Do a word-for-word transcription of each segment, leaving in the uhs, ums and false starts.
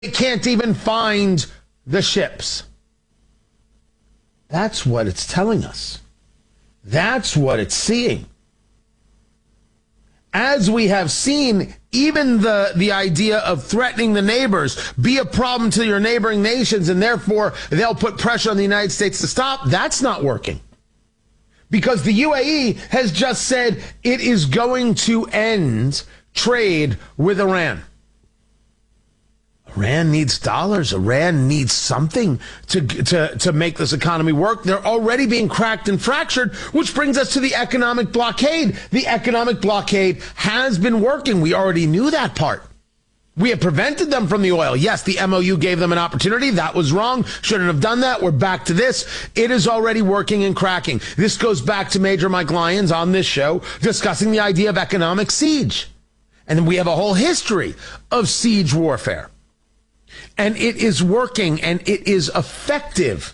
can't even find the ships. That's what it's telling us. That's what it's seeing. As we have seen, even the, the idea of threatening the neighbors, be a problem to your neighboring nations, and therefore they'll put pressure on the United States to stop, that's not working. Because the U A E has just said it is going to end trade with Iran. Iran needs dollars. Iran needs something to, to, to make this economy work. They're already being cracked and fractured, which brings us to the economic blockade. The economic blockade has been working. We already knew that part. We have prevented them from the oil. Yes, the M O U gave them an opportunity. That was wrong. Shouldn't have done that. We're back to this. It is already working and cracking. This goes back to Major Mike Lyons on this show discussing the idea of economic siege. And then we have a whole history of siege warfare. And it is working, and it is effective.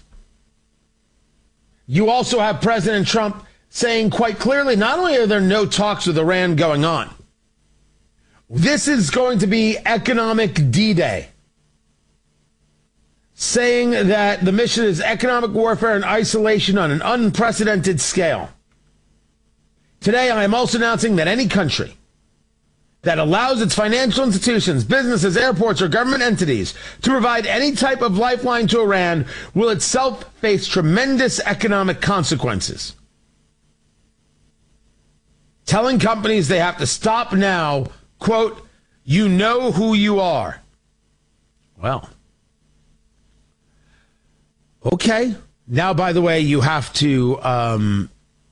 You also have President Trump saying quite clearly, not only are there no talks with Iran going on, this is going to be economic D-Day. Saying that the mission is economic warfare and isolation on an unprecedented scale. Today, I am also announcing that any country that allows its financial institutions, businesses, airports, or government entities to provide any type of lifeline to Iran will itself face tremendous economic consequences. Telling companies they have to stop now, quote, you know who you are. Well, okay. Now, by the way, you have to... Um,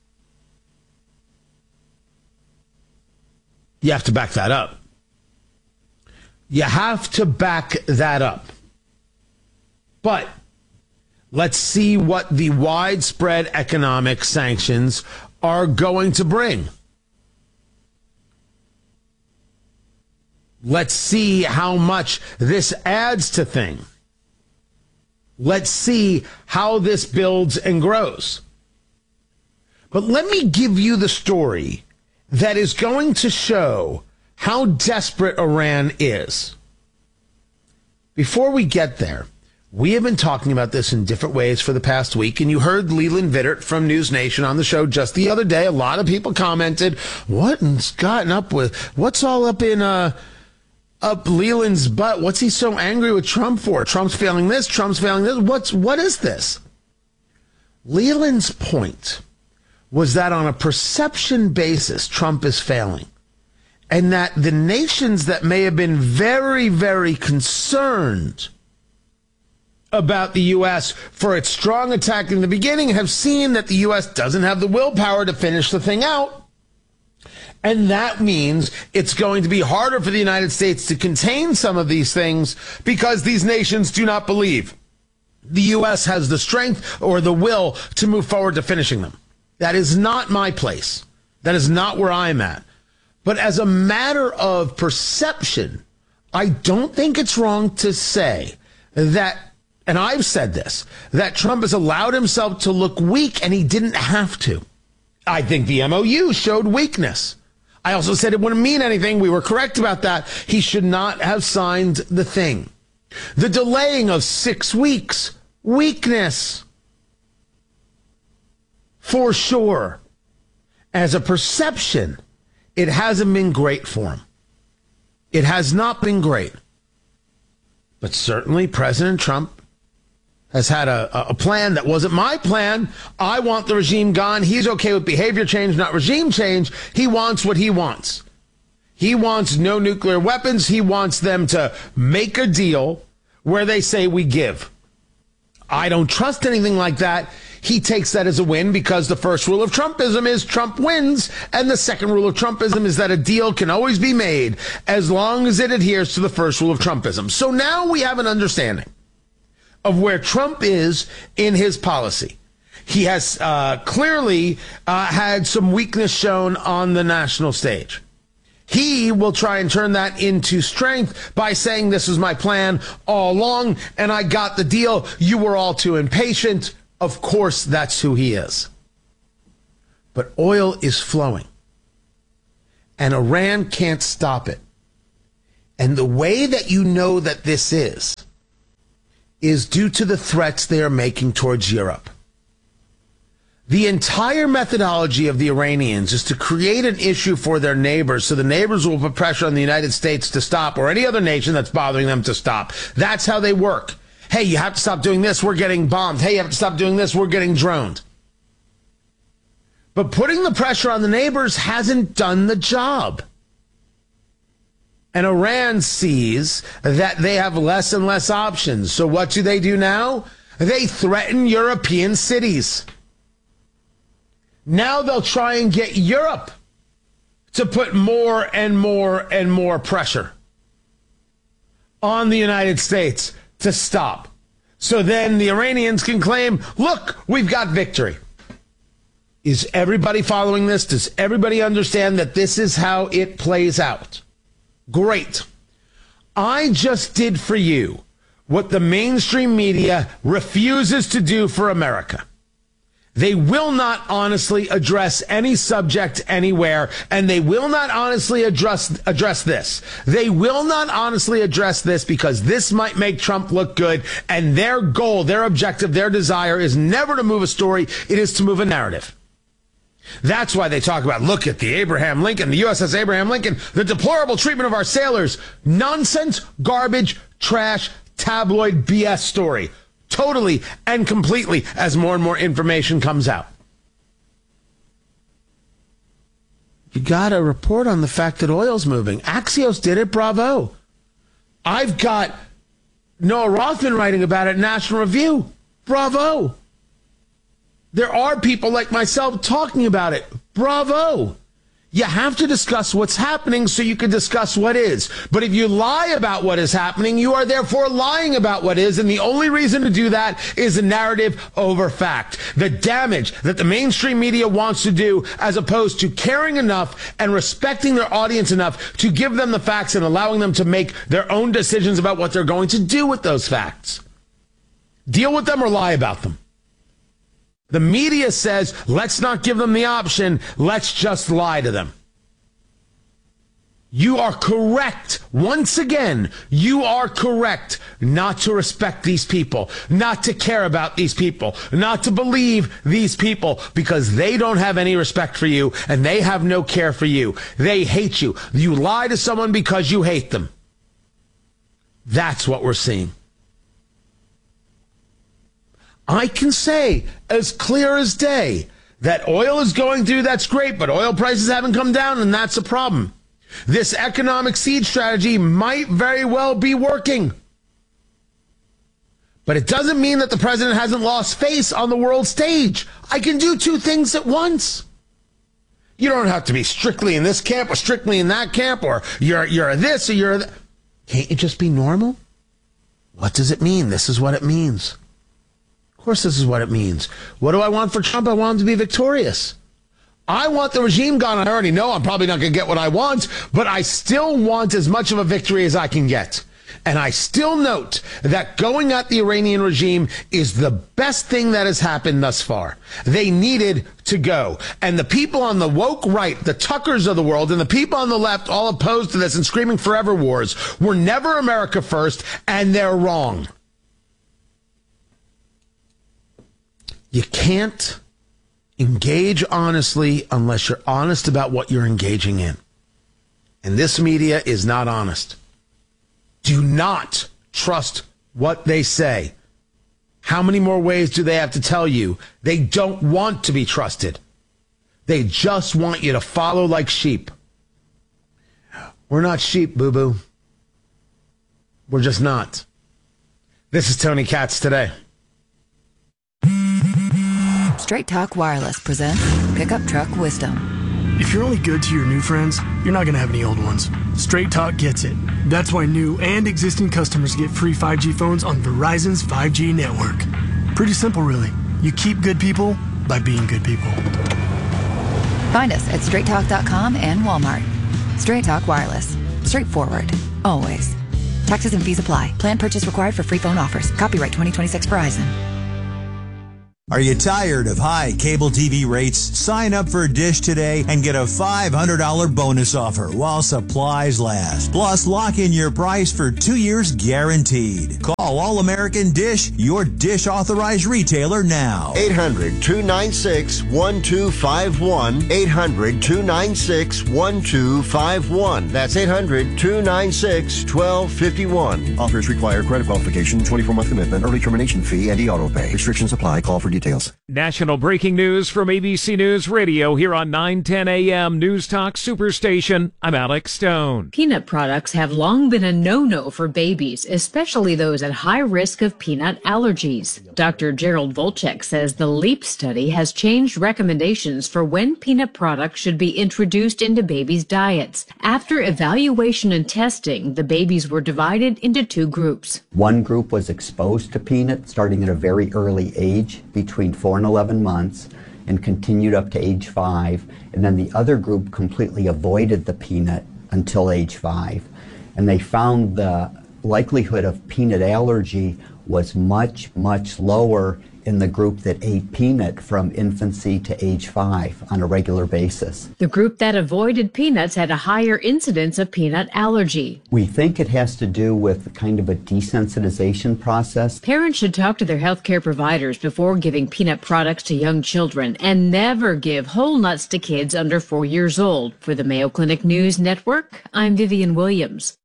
You have to back that up. You have to back that up. But let's see what the widespread economic sanctions are going to bring. Let's see how much this adds to things. Let's see how this builds and grows. But let me give you the story that is going to show how desperate Iran is. Before we get there, we have been talking about this in different ways for the past week, and you heard Leland Vittert from News Nation on the show just the other day. A lot of people commented, what's gotten up with, what's all up in uh, up Leland's butt? What's he so angry with Trump for? Trump's failing this, Trump's failing this. What's, what is this? Leland's point was that on a perception basis, Trump is failing. And that the nations that may have been very, very concerned about the U S for its strong attack in the beginning have seen that the U S doesn't have the willpower to finish the thing out. And that means it's going to be harder for the United States to contain some of these things because these nations do not believe the U S has the strength or the will to move forward to finishing them. That is not my place. That is not where I'm at. But as a matter of perception, I don't think it's wrong to say that, and I've said this, that Trump has allowed himself to look weak and he didn't have to. I think the M O U showed weakness. I also said it wouldn't mean anything. We were correct about that. He should not have signed the thing. The delaying of six weeks, weakness. For sure. As a perception, it hasn't been great for him. It has not been great. But certainly President Trump has had a, a plan that wasn't my plan. I want the regime gone. He's okay with behavior change, not regime change. He wants what he wants. He wants no nuclear weapons. He wants them to make a deal where they say we give. I don't trust anything like that. He takes that as a win because the first rule of Trumpism is Trump wins. And the second rule of Trumpism is that a deal can always be made as long as it adheres to the first rule of Trumpism. So now we have an understanding of where Trump is in his policy. He has uh, clearly uh, had some weakness shown on the national stage. He will try and turn that into strength by saying this is my plan all along and I got the deal. You were all too impatient. Of course, that's who he is. But oil is flowing, and Iran can't stop it. And the way that you know that this is, is due to the threats they are making towards Europe. The entire methodology of the Iranians is to create an issue for their neighbors so the neighbors will put pressure on the United States to stop, or any other nation that's bothering them to stop. That's how they work. Hey, you have to stop doing this, we're getting bombed. Hey, you have to stop doing this, we're getting droned. But putting the pressure on the neighbors hasn't done the job. And Iran sees that they have less and less options. So what do they do now? They threaten European cities. Now they'll try and get Europe to put more and more and more pressure on the United States to stop. So then the Iranians can claim, look, we've got victory. Is everybody following this? Does everybody understand that this is how it plays out? Great. I just did for you what the mainstream media refuses to do for America. They will not honestly address any subject anywhere, and they will not honestly address address this. They will not honestly address this because this might make Trump look good, and their goal, their objective, their desire is never to move a story. It is to move a narrative. That's why they talk about, look at the Abraham Lincoln, the U S S Abraham Lincoln, the deplorable treatment of our sailors. Nonsense, garbage, trash, tabloid B S story. Totally and completely, as more and more information comes out. You got to report on the fact that oil's moving. Axios did it. Bravo. I've got Noah Rothman writing about it, National Review. Bravo. There are people like myself talking about it. Bravo. You have to discuss what's happening so you can discuss what is. But if you lie about what is happening, you are therefore lying about what is. And the only reason to do that is a narrative over fact. The damage that the mainstream media wants to do, as opposed to caring enough and respecting their audience enough to give them the facts and allowing them to make their own decisions about what they're going to do with those facts. Deal with them or lie about them. The media says, let's not give them the option. Let's just lie to them. You are correct. Once again, you are correct not to respect these people, not to care about these people, not to believe these people, because they don't have any respect for you and they have no care for you. They hate you. You lie to someone because you hate them. That's what we're seeing. I can say as clear as day that oil is going through, that's great, but oil prices haven't come down, and that's a problem. This economic siege strategy might very well be working. But it doesn't mean that the president hasn't lost face on the world stage. I can do two things at once. You don't have to be strictly in this camp or strictly in that camp, or you're you're this or you're that. Can't you just be normal? What does it mean? This is what it means. Of course, this is what it means. What do I want for Trump? I want him to be victorious. I want the regime gone. I already know I'm probably not going to get what I want, but I still want as much of a victory as I can get. And I still note that going at the Iranian regime is the best thing that has happened thus far. They needed to go. And the people on the woke right, the Tuckers of the world, and the people on the left, all opposed to this and screaming forever wars, were never America first, and they're wrong. You can't engage honestly unless you're honest about what you're engaging in. And this media is not honest. Do not trust what they say. How many more ways do they have to tell you? They don't want to be trusted. They just want you to follow like sheep. We're not sheep, boo-boo. We're just not. This is Tony Katz Today. Straight Talk Wireless presents Pickup Truck Wisdom. If you're only good to your new friends, you're not going to have any old ones. Straight Talk gets it. That's why new and existing customers get free five G phones on Verizon's five G network. Pretty simple, really. You keep good people by being good people. Find us at straight talk dot com and Walmart. Straight Talk Wireless. Straightforward. Always. Taxes and fees apply. Plan purchase required for free phone offers. Copyright twenty twenty-six Verizon. Are you tired of high cable T V rates? Sign up for Dish today and get a five hundred dollars bonus offer while supplies last. Plus, lock in your price for two years guaranteed. Call All American Dish, your Dish authorized retailer now. eight hundred, two nine six, one two five one. eight hundred, two nine six, one two five one. That's eight hundred, two nine six, one two five one. Offers require credit qualification, twenty-four month commitment, early termination fee, and e-auto pay. Restrictions apply. Call for details. National breaking news from A B C News Radio here on nine ten A M News Talk Superstation. I'm Alex Stone. Peanut products have long been a no-no for babies, especially those at high risk of peanut allergies. Doctor Gerald Volchek says the LEAP study has changed recommendations for when peanut products should be introduced into babies' diets. After evaluation and testing, the babies were divided into two groups. One group was exposed to peanut starting at a very early age, between four and eleven months, and continued up to age five. And then the other group completely avoided the peanut until age five. And they found the likelihood of peanut allergy was much, much lower in the group that ate peanut from infancy to age five on a regular basis. The group that avoided peanuts had a higher incidence of peanut allergy. We think it has to do with kind of a desensitization process. Parents should talk to their healthcare providers before giving peanut products to young children and never give whole nuts to kids under four years old. For the Mayo Clinic News Network, I'm Vivian Williams.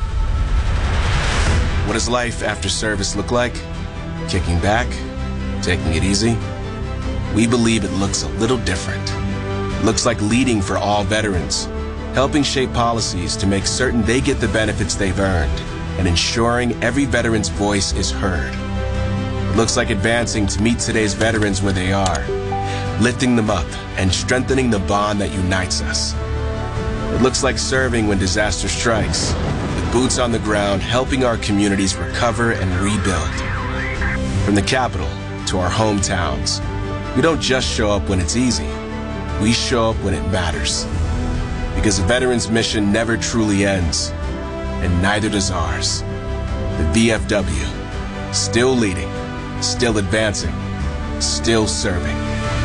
What does life after service look like? Kicking back? Taking it easy? We believe it looks a little different. It looks like leading for all veterans, helping shape policies to make certain they get the benefits they've earned, and ensuring every veteran's voice is heard. It looks like advancing to meet today's veterans where they are, lifting them up and strengthening the bond that unites us. It looks like serving when disaster strikes, with boots on the ground helping our communities recover and rebuild. From the Capitol to our hometowns, we don't just show up when it's easy. We show up when it matters. Because a veteran's mission never truly ends, and neither does ours. The V F W, still leading, still advancing, still serving.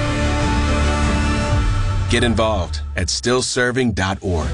Get involved at still serving dot org.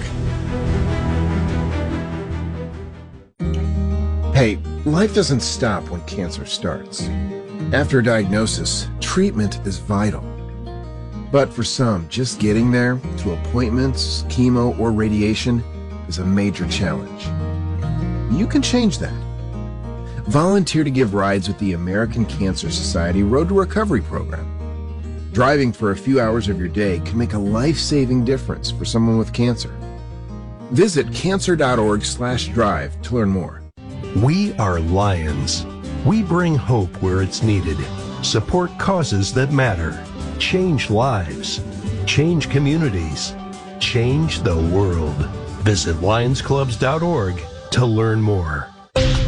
Hey, life doesn't stop when cancer starts. After a diagnosis, treatment is vital. But for some, just getting there, through appointments, chemo, or radiation, is a major challenge. You can change that. Volunteer to give rides with the American Cancer Society Road to Recovery program. Driving for a few hours of your day can make a life-saving difference for someone with cancer. Visit cancer.org slash drive to learn more. We are Lions. We bring hope where it's needed, support causes that matter, change lives, change communities, change the world. Visit lions clubs dot org to learn more.